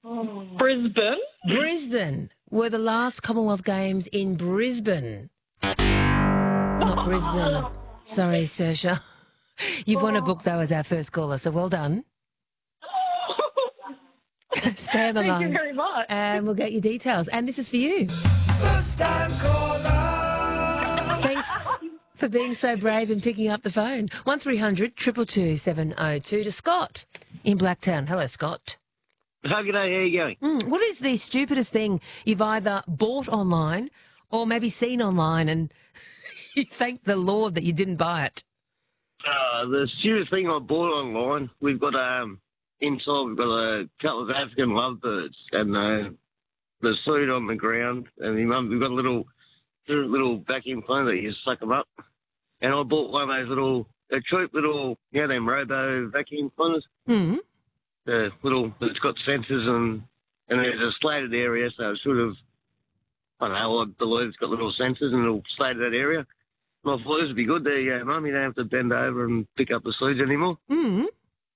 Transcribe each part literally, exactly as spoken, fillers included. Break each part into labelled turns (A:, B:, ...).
A: Oh. Brisbane?
B: Brisbane were the last Commonwealth Games in Brisbane. Not Brisbane. Sorry, Saoirse. You've won a book, though, as our first caller, so well done. Stay on the
A: Thank
B: line.
A: you very much.
B: And we'll get your details. And this is for you.
C: First time caller.
B: Thanks for being so brave and picking up the phone. one three hundred two two two seven oh two to Scott in Blacktown. Hello, Scott.
D: How g'day, how are you going?
B: Mm, what is the stupidest thing you've either bought online or maybe seen online and you thank the Lord that you didn't buy it?
D: Uh, the stupidest thing I bought online, we've got, um, inside, we've got a couple of African lovebirds and uh, the seed on the ground, and the mum, we've got a little little vacuum cleaner that you just suck them up. And I bought one of those little, they're cheap little, you know, them robo vacuum cleaners.
B: Mm.
D: The little, it's got sensors and, and there's a slated area, so it's sort of, I don't know, I believe it's got little sensors and it'll slate that area. And I thought this would be good. There you go, Mum, you don't have to bend over and pick up the seeds anymore.
B: Mm.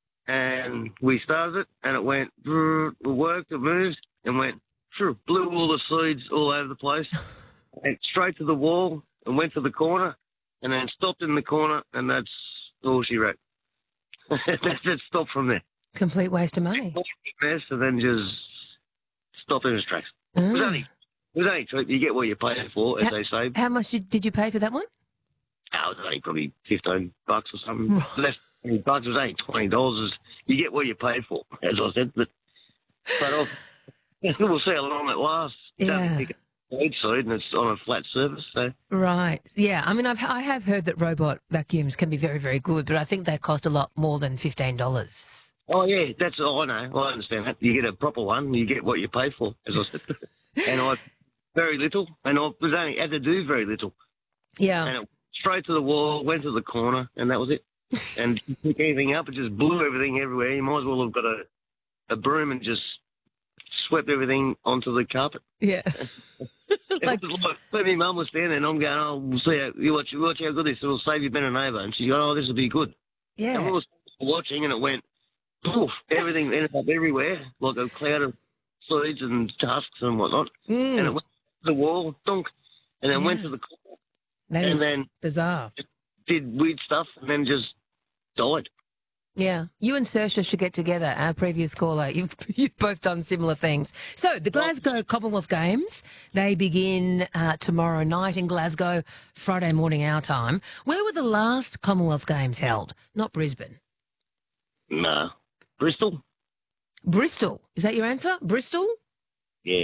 D: And we started it, and it went, it worked, it moved, and went, blew all the seeds all over the place, went straight to the wall and went to the corner, and then stopped in the corner, and that's all she wrote. That's it, stopped from there.
B: Complete waste of money.
D: Mess, and then just stopped in its tracks. It was
B: Mm.
D: only, it was only cheap. You get what you pay for, as
B: How-
D: they say.
B: How much did, did you pay for that one?
D: Oh, it was only probably fifteen bucks or something. Less than twenty bucks. It was only twenty dollars. You get what you pay for, as I said. But, but I'll, we'll see how long it lasts. It
B: Yeah.
D: doesn't pick up seed seed, and it's on a flat surface. So
B: Right. Yeah. I mean, I've I have heard that robot vacuums can be very, very good, but I think they cost a lot more than fifteen dollars.
D: oh yeah, that's all I know. I understand that. You get a proper one, you get what you pay for, as I said. And I very little, and I was only had to do very little.
B: Yeah.
D: And it straight to the wall, went to the corner, and that was it. And you pick anything up, it just blew everything everywhere. You might as well have got a, a broom and just swept everything onto the carpet.
B: Yeah. Like,
D: It was like, when my mum was standing, and I'm going, oh, we'll see how, you watch, watch how good this, it'll save you being a neighbour. And she's going, oh, this will be good. And we
B: yeah.
D: were watching, and it went, poof, everything ended up everywhere, like a cloud of seeds and tusks and whatnot.
B: Mm.
D: And it went to the wall, donk, and then went
B: Yeah.
D: to the corner,
B: That
D: and
B: is
D: then
B: bizarre.
D: did weird stuff, and then just died.
B: Yeah. You and Saoirse should get together, our previous caller. You've, you've both done similar things. So the Glasgow Commonwealth Games, they begin uh, tomorrow night in Glasgow, Friday morning our time. Where were the last Commonwealth Games held? Not Brisbane.
D: No. Bristol?
B: Bristol. Is that your answer? Bristol?
D: Yeah.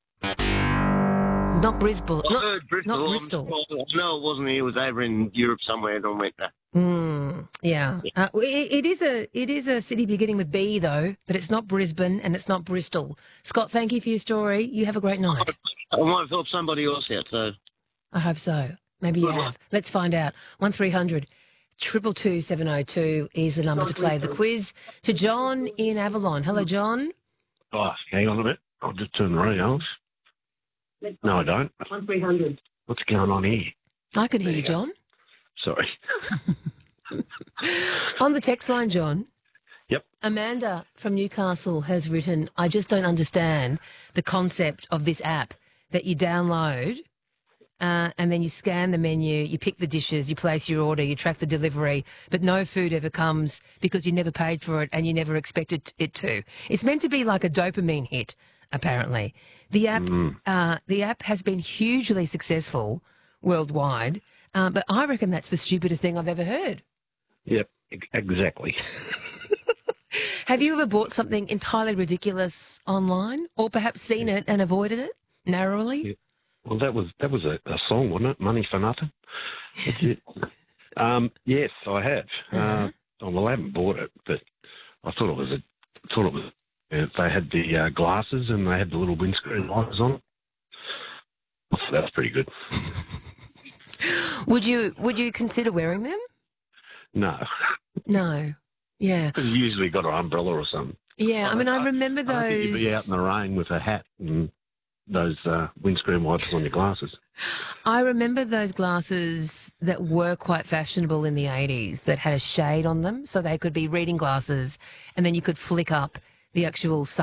B: Not Brisbane.
D: I
B: Not,
D: heard Bristol.
B: not
D: I'm
B: Bristol.
D: sure- No, it wasn't. It was over in Europe somewhere, and I went there.
B: Mm, yeah. Uh, it, it is a it is a city beginning with B, though, but it's not Brisbane and it's not Bristol. Scott, thank you for your story. You have a great night.
D: I might have helped somebody else out, so.
B: I hope so. Maybe you have. Let's find out. one three hundred two two two seven oh two is the number to play the quiz. To John in Avalon. Hello, John.
E: Oh, hang on a minute. I'll just turn the radio off. No, I don't.
A: one three hundred.
E: What's going on here?
B: I can hear you, John.
E: Sorry.
B: On the text line, John.
E: Yep.
B: Amanda from Newcastle has written, I just don't understand the concept of this app that you download uh, and then you scan the menu, you pick the dishes, you place your order, you track the delivery, but no food ever comes because you never paid for it and you never expected it to. It's meant to be like a dopamine hit, apparently. The app,
E: Mm.
B: uh, the app has been hugely successful worldwide, uh, but I reckon that's the stupidest thing I've ever heard.
E: Yep, e- exactly.
B: Have you ever bought something entirely ridiculous online, or perhaps seen it and avoided it narrowly?
E: Yeah. Well, that was that was a, a song, wasn't it? Money for nothing. That's it. Um, yes, I have.
B: Uh-huh.
E: Uh, well, I haven't bought it, but I thought it was a thought it was. Uh, they had the uh, glasses and they had the little windscreen wipers on it. I thought that was pretty good.
B: Would you Would you consider wearing them?
E: No,
B: No. Yeah.
E: because you usually got an umbrella or something.
B: Yeah. I mean, I remember
E: I don't think you'd be out
B: those.
E: in the rain with a hat and those uh, windscreen wipers on your glasses.
B: I remember those glasses that were quite fashionable in the eighties that had a shade on them, so they could be reading glasses, and then you could flick up the actual sun.